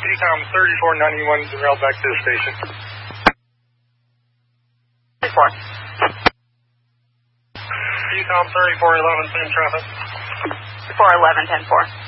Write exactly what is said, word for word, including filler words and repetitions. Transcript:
T-com thirty-four ninety-one derailed back to the station. thirty-four. T-com thirty-four eleven ten traffic. four eleven ten four.